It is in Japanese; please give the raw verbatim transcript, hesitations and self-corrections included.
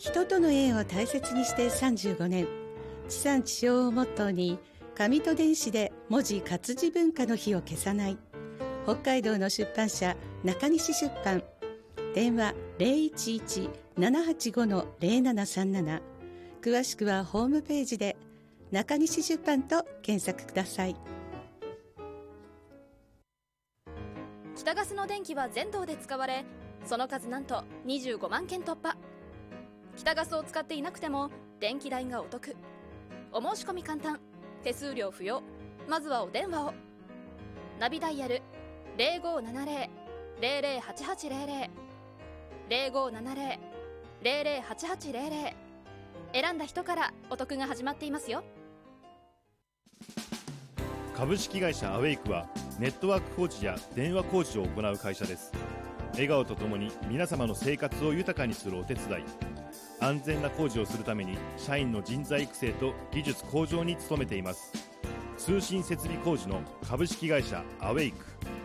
人との縁を大切にしてさんじゅうごねん、地産地消をモットーに紙と電子で文字活字文化の火を消さない北海道の出版社中西出版。電話 ゼロいちいち ななはちご ゼロななさんなな。詳しくはホームページで中西出版と検索ください。 北ガスの電気は全道で使われ、その数なんとにじゅうごまんけん突破。北ガスを使っていなくても電気代がお得。お申し込み簡単、手数料不要。まずはお電話を。ナビダイヤル ゼロごーななゼロ ゼロゼロはちはちゼロゼロ ゼロごーななゼロ ゼロゼロはちはちゼロゼロ。選んだ人からお得が始まっていますよ。 株式会社アウェイクはネットワーク工事や電話工事を行う会社です。笑顔とともに皆様の生活を豊かにするお手伝い、安全な工事をするために社員の人材育成と技術向上に努めています。通信設備工事の株式会社アウェイク。